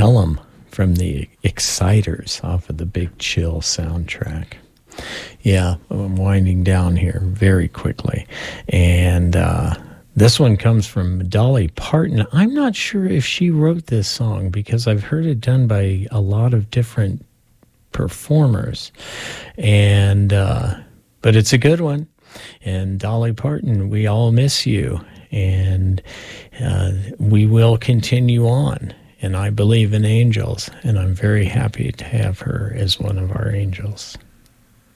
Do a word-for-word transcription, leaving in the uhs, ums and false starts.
Tell 'em from the Exciters off of the Big Chill soundtrack. Yeah, I'm winding down here very quickly. And uh, this one comes from Dolly Parton. I'm not sure if she wrote this song because I've heard it done by a lot of different performers. And uh, but it's a good one. And Dolly Parton, we all miss you. And uh, we will continue on. And I believe in angels, and I'm very happy to have her as one of our angels.